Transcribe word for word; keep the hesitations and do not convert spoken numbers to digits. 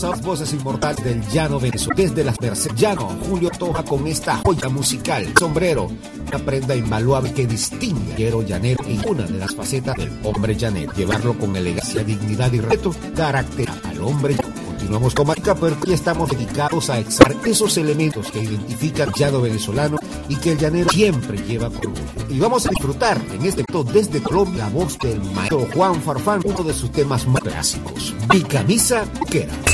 Las voces inmortales del llano venezolano. Desde las Mercedes, Llano, Julio Toja con esta joya musical. Sombrero, una prenda invaluable que distingue al llanero llanero en una de las facetas del hombre llanero. Llevarlo con elegancia, dignidad y respeto caracteriza al hombre llanero. Continuamos con Matica, pero aquí estamos dedicados a exaltar esos elementos que identifican al llano venezolano y que el llanero siempre lleva por orgullo. Y vamos a disfrutar en este momento desde Colombia la voz del maestro Juan Farfán, uno de sus temas más clásicos, Mi camisa vaquera.